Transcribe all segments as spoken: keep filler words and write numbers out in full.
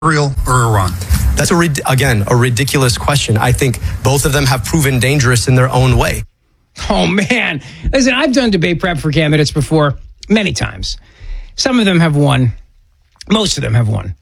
Israel or Iran? That's, a again, a ridiculous question. I think both of them have proven dangerous in their own way. Oh, man. Listen, I've done debate prep for candidates before many times. Some of them have won. Most of them have won.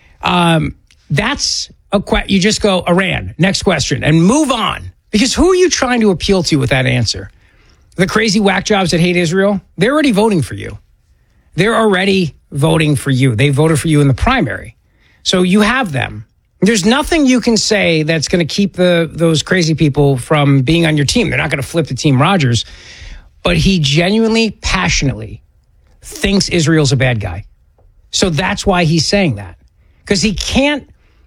Um, that's a que- you just go, Iran, next question, and move on. Because who are you trying to appeal to with that answer? The crazy whack jobs that hate Israel? They're already voting for you. They're already voting for you. They voted for you in the primary. So you have them. There's nothing you can say that's going to keep the those crazy people from being on your team. They're not going to flip the Team Rogers. But he genuinely, passionately thinks Israel's a bad guy. So that's why he's saying that. Because he can't,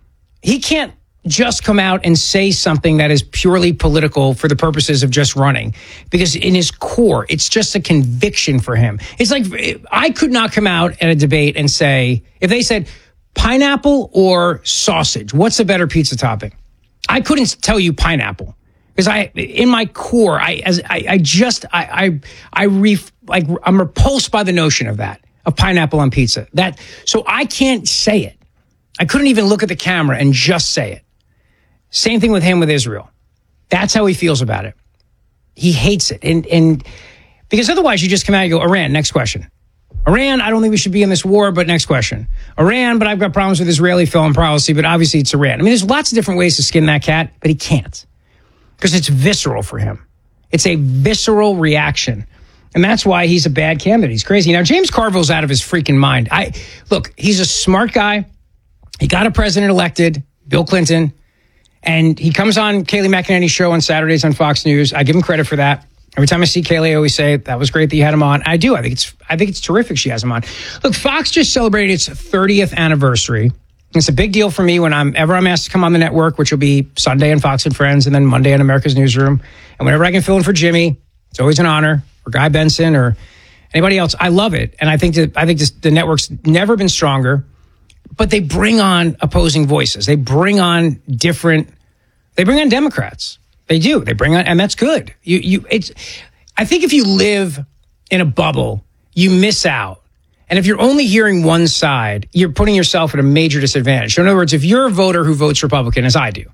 he can't just come out and say something that is purely political for the purposes of just running. Because in his core, it's just a conviction for him. It's like, I could not come out at a debate and say, if they said, pineapple or sausage, what's a better pizza topping? I couldn't tell you pineapple because I, in my core, I, as I, I just, I, I, I ref, like, I'm repulsed by the notion of that, of pineapple on pizza. That, so I can't say it. I couldn't even look at the camera and just say it. Same thing with him with Israel. That's how he feels about it. He hates it, and and because otherwise you just come out and go, Iran. Next question. Iran, I don't think we should be in this war, but next question. Iran, but I've got problems with Israeli foreign policy, but obviously it's Iran. I mean, there's lots of different ways to skin that cat, but he can't because it's visceral for him. It's a visceral reaction. And that's why he's a bad candidate. He's crazy. Now, James Carville's out of his freaking mind. I look, he's a smart guy. He got a president elected, Bill Clinton, and he comes on Kayleigh McEnany's show on Saturdays on Fox News. I give him credit for that. Every time I see Kayleigh, I always say, that was great that you had him on. I do. I think it's I think it's terrific she has him on. Look, Fox just celebrated its thirtieth anniversary. It's a big deal for me when I'm ever I'm asked to come on the network, which will be Sunday on Fox and Friends and then Monday on America's Newsroom. And whenever I can fill in for Jimmy, it's always an honor, or Guy Benson or anybody else. I love it. And I think that I think this, the network's never been stronger. But they bring on opposing voices. They bring on different, they bring on Democrats. They do. They bring on, and that's good. You, you, it's, I think if you live in a bubble, you miss out. And if you're only hearing one side, you're putting yourself at a major disadvantage. So in other words, if you're a voter who votes Republican, as I do,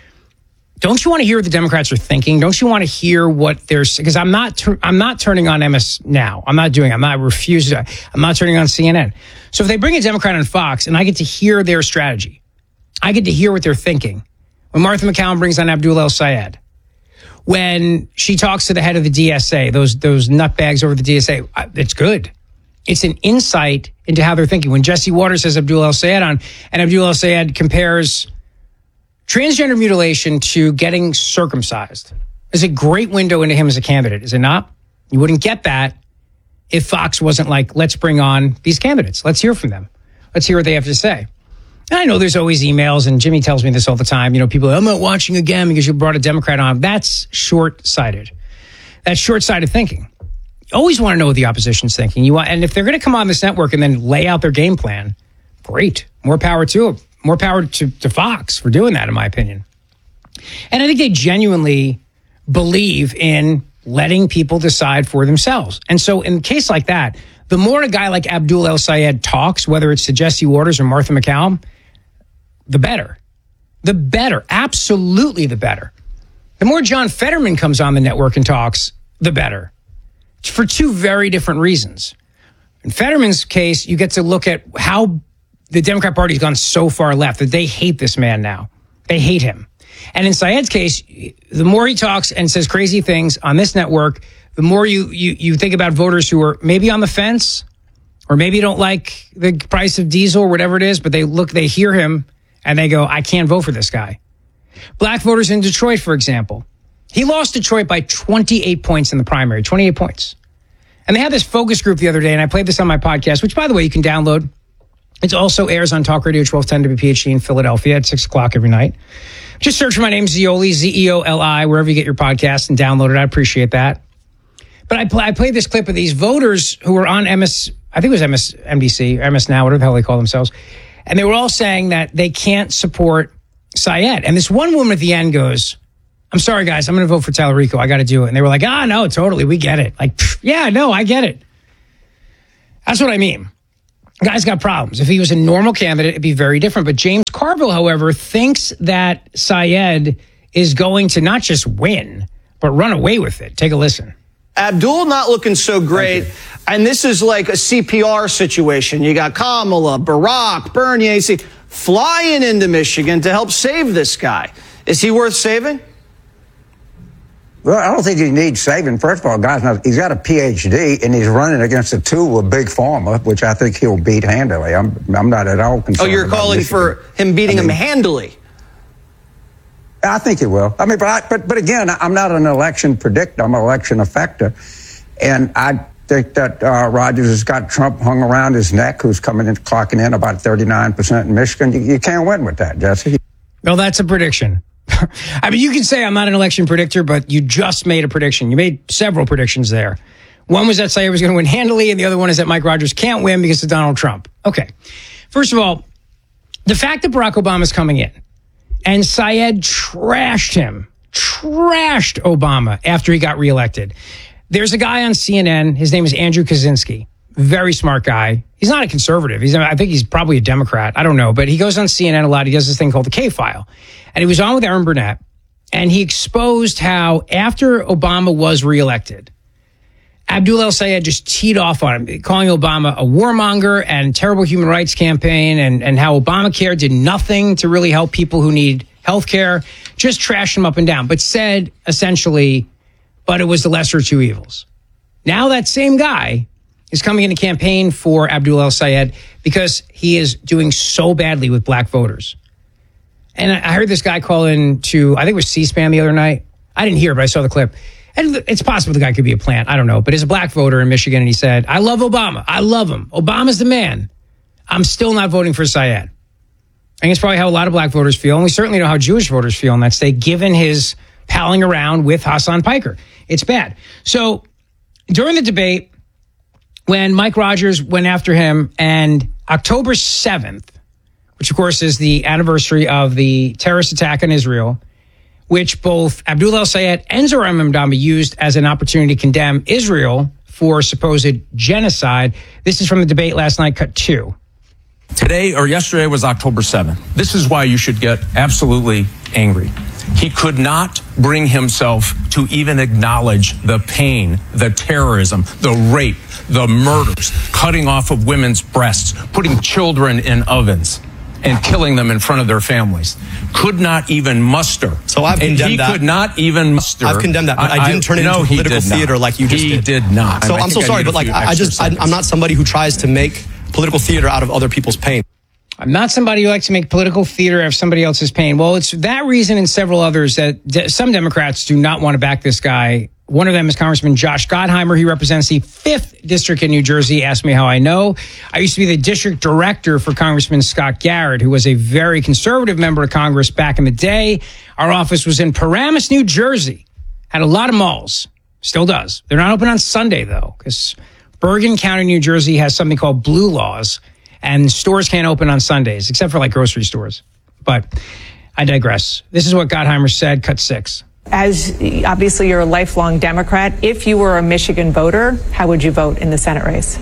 don't you want to hear what the Democrats are thinking? Don't you want to hear what they're, because I'm not, I'm not turning on M S now. I'm not doing, I'm not, I refuse to, I'm not turning on C N N. So if they bring a Democrat on Fox and I get to hear their strategy, I get to hear what they're thinking. When Martha McCallum brings on Abdul El-Sayed, when she talks to the head of the D S A, those those nutbags over the D S A, it's good. It's an insight into how they're thinking. When Jesse Waters has Abdul El-Sayed on, and Abdul El-Sayed compares transgender mutilation to getting circumcised, is a great window into him as a candidate, is it not? You wouldn't get that if Fox wasn't like, let's bring on these candidates. Let's hear from them. Let's hear what they have to say. And I know there's always emails, and Jimmy tells me this all the time. You know, people, I'm not watching again because you brought a Democrat on. That's short-sighted. That's short-sighted thinking. You always want to know what the opposition's thinking. You want, and if they're going to come on this network and then lay out their game plan, great. More power to it. More power to, to Fox for doing that, in my opinion. And I think they genuinely believe in letting people decide for themselves. And so in a case like that, the more a guy like Abdul El-Sayed talks, whether it's to Jesse Waters or Martha McCallum, the better. The better. Absolutely the better. The more John Fetterman comes on the network and talks, the better. For two very different reasons. In Fetterman's case, you get to look at how the Democrat Party has gone so far left that they hate this man now. They hate him. And in Syed's case, the more he talks and says crazy things on this network, the more you, you, you think about voters who are maybe on the fence or maybe don't like the price of diesel or whatever it is, but they look, they hear him and they go, I can't vote for this guy. Black voters in Detroit, for example. He lost Detroit by twenty-eight points in the primary, twenty-eight points. And they had this focus group the other day, and I played this on my podcast, which, by the way, you can download. It also airs on Talk Radio twelve ten W P H D in Philadelphia at six o'clock every night. Just search for my name, Zeoli, Z E O L I, wherever you get your podcast, and download it. I appreciate that. But I, play, I played this clip of these voters who were on M S, I think it was M S N B C, or M S Now, whatever the hell they call themselves. And they were all saying that they can't support Syed. And this one woman at the end goes, I'm sorry, guys, I'm going to vote for Tallarico. I got to do it. And they were like, ah, no, totally. We get it. Like, pff, yeah, no, I get it. That's what I mean. Guy's got problems. If he was a normal candidate, it'd be very different. But James Carville, however, thinks that Syed is going to not just win, but run away with it. Take a listen. Abdul not looking so great. And this is like a C P R situation. You got Kamala, Barack, Bernie, flying into Michigan to help save this guy. Is he worth saving? Well, I don't think he needs saving. First of all, guy's not, he's got a P H D, and he's running against a tool of Big Pharma, which I think he'll beat handily. I'm, I'm not at all concerned. Oh, you're about calling Michigan. for him beating I mean, him handily? I think he will. I mean, but, I, but but again, I'm not an election predictor. I'm an election effector. And I think that uh, Rogers has got Trump hung around his neck, who's coming in, clocking in about thirty-nine percent in Michigan. You, you can't win with that, Jesse. Well, that's a prediction. I mean, you can say I'm not an election predictor, but you just made a prediction. You made several predictions there. One was that Syed was going to win handily, and the other one is that Mike Rogers can't win because of Donald Trump. Okay. First of all, the fact that Barack Obama is coming in and Syed trashed him, trashed Obama after he got reelected. There's a guy on C N N. His name is Andrew Kaczynski. Very smart guy. He's not a conservative. He's, I think he's probably a Democrat. I don't know. But he goes on C N N a lot. He does this thing called the K-File. And he was on with Aaron Burnett. And he exposed how after Obama was reelected, Abdul El-Sayed just teed off on him, calling Obama a warmonger and terrible human rights campaign, and, and how Obamacare did nothing to really help people who need health care. Just trashed him up and down, but said essentially, but it was the lesser of two evils. Now that same guy is coming in to campaign for Abdul El-Sayed because he is doing so badly with black voters. And I heard this guy call in to, I think it was C-SPAN the other night. I didn't hear it, but I saw the clip. And it's possible the guy could be a plant. I don't know. But he's a black voter in Michigan, and he said, I love Obama. I love him. Obama's the man. I'm still not voting for Syed. I think it's probably how a lot of black voters feel. And we certainly know how Jewish voters feel in that state, given his palling around with Hassan Piker. It's bad. So during the debate, when Mike Rogers went after him, and October seventh, which of course is the anniversary of the terrorist attack on Israel, which both Abdul El-Sayed and Zohran Mamdani used as an opportunity to condemn Israel for supposed genocide. This is from the debate last night, cut two. Today or yesterday was October seventh. This is why you should get absolutely angry. He could not bring himself to even acknowledge the pain, the terrorism, the rape, the murders, cutting off of women's breasts, putting children in ovens, and killing them in front of their families. Could not even muster. So I've and condemned he that. could not even muster. I've condemned that. But I, I didn't turn it no, into political he did theater not. like you just he did. He did not. So And I'm so sorry, but like I, I just I, I'm not somebody who tries to make political theater out of other people's pain. I'm not somebody who likes to make political theater out of somebody else's pain. Well, it's that reason and several others that de- some Democrats do not want to back this guy. One of them is Congressman Josh Gottheimer. He represents the fifth District in New Jersey. Ask me how I know. I used to be the district director for Congressman Scott Garrett, who was a very conservative member of Congress back in the day. Our office was in Paramus, New Jersey. Had a lot of malls. Still does. They're not open on Sunday, though, because Bergen County, New Jersey has something called blue laws, and stores can't open on Sundays, except for like grocery stores. But I digress. This is what Gottheimer said, cut six. As obviously you're a lifelong Democrat, if you were a Michigan voter, how would you vote in the Senate race?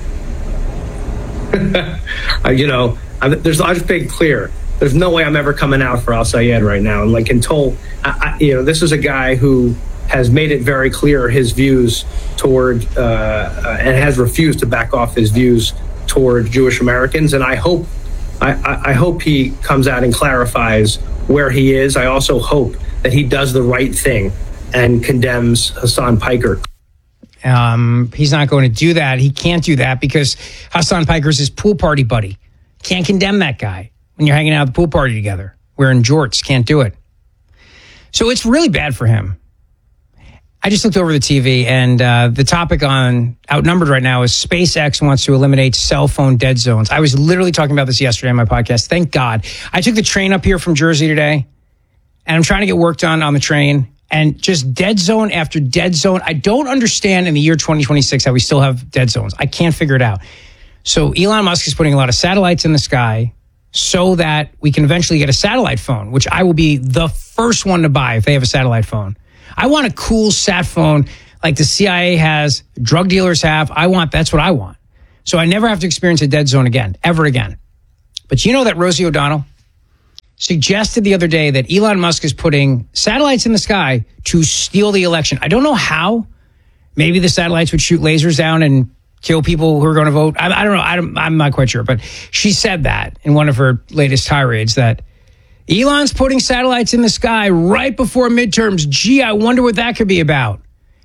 uh, you know, I, there's I just make it clear. There's no way I'm ever coming out for El-Sayed right now. And like until, I, I, you know, this is a guy who has made it very clear his views toward uh, uh, and has refused to back off his views toward Jewish Americans. And I hope, I, I, I hope he comes out and clarifies where he is. I also hope that he does the right thing and condemns Hassan Piker. Um, he's not going to do that. He can't do that because Hassan Piker's his pool party buddy. Can't condemn that guy when you're hanging out at the pool party together, wearing jorts. Can't do it. So it's really bad for him. I just looked over the T V, and uh, the topic on Outnumbered right now is SpaceX wants to eliminate cell phone dead zones. I was literally talking about this yesterday on my podcast. Thank God. I took the train up here from Jersey today, and I'm trying to get work done on the train, and just dead zone after dead zone. I don't understand in the year twenty twenty-six how we still have dead zones. I can't figure it out. So Elon Musk is putting a lot of satellites in the sky so that we can eventually get a satellite phone, which I will be the first one to buy if they have a satellite phone. I want a cool sat phone like the C I A has, drug dealers have. I want, that's what I want. So I never have to experience a dead zone again, ever again. But you know that Rosie O'Donnell suggested the other day that Elon Musk is putting satellites in the sky to steal the election. I don't know how. Maybe the satellites would shoot lasers down and kill people who are going to vote. I, I don't know. I don't, I'm not quite sure. But she said that in one of her latest tirades that Elon's putting satellites in the sky right before midterms. Gee, I wonder what that could be about.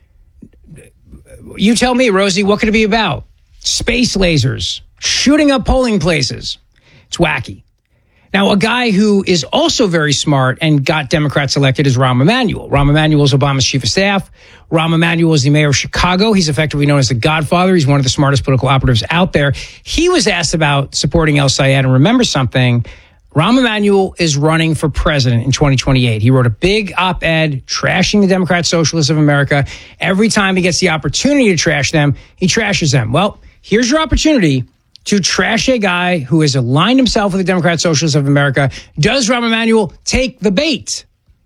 You tell me, Rosie, what could it be about? Space lasers, shooting up polling places. It's wacky. Now, a guy who is also very smart and got Democrats elected is Rahm Emanuel. Rahm Emanuel is Obama's chief of staff. Rahm Emanuel is the mayor of Chicago. He's effectively known as the Godfather. He's one of the smartest political operatives out there. He was asked about supporting El Sayed, and remember something, Rahm Emanuel is running for president in twenty twenty-eight. He wrote a big op-ed trashing the Democrat Socialists of America. Every time he gets the opportunity to trash them, he trashes them. Well, here's your opportunity to trash a guy who has aligned himself with the Democrat Socialists of America. Does Rahm Emanuel take the bait?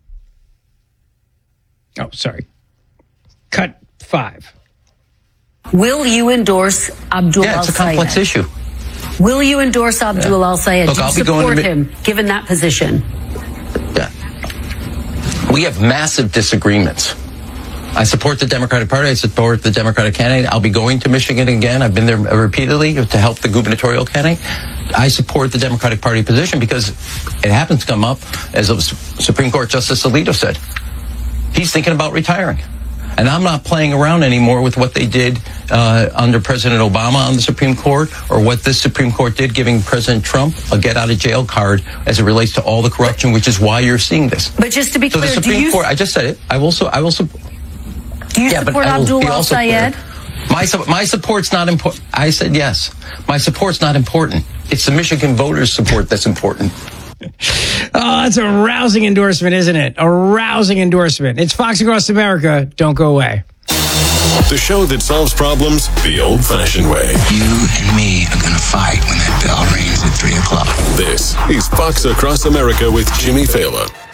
Oh, sorry. Cut five. Will you endorse Abdul Yeah, Al it's a complex Sayed? issue. Will you endorse Abdul Yeah. Al Sayed? Look, Do you I'll be going support to mi- him, given that position? Yeah. We have massive disagreements. I support the Democratic Party. I support the Democratic candidate. I'll be going to Michigan again. I've been there repeatedly to help the gubernatorial candidate. I support the Democratic Party position because it happens to come up, as Supreme Court Justice Alito said. He's thinking about retiring. And I'm not playing around anymore with what they did uh, under President Obama on the Supreme Court, or what this Supreme Court did giving President Trump a get-out-of-jail card as it relates to all the corruption, which is why you're seeing this. But just to be so clear, the Supreme do you, Court, I just said it, I will, so, I will support. do you Yeah, but support I will Abdul be Al also Sayed? clear. My, su- my support's not important. I said yes. My support's not important. It's the Michigan voters' support that's important. Oh, that's a rousing endorsement, isn't it? A rousing endorsement. It's Fox Across America. Don't go away. The show that solves problems the old-fashioned way. You and me are going to fight when that bell rings at three o'clock. This is Fox Across America with Jimmy Fallon.